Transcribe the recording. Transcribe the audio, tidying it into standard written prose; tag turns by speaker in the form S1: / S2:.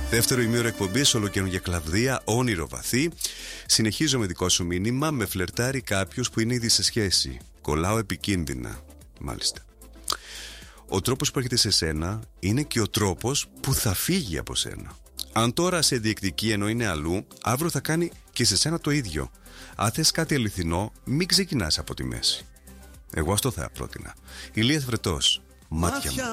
S1: Δεύτερο ημίωρο εκπομπής, ολοκαινούργια κλαδία, όνειρο βαθύ. Συνεχίζω με δικό σου μήνυμα. Με φλερτάρει κάποιος που είναι ήδη σε σχέση. Κολλάω επικίνδυνα. Μάλιστα. Ο τρόπος που έρχεται σε σένα είναι και ο τρόπος που θα φύγει από σένα. Αν τώρα σε διεκδικεί ενώ είναι αλλού, αύριο θα κάνει και σε σένα το ίδιο. Αν θες κάτι αληθινό, μην ξεκινάς από τη μέση. Εγώ αυτό θα πρότεινα. Ηλίας Βρετός, μάτια μου.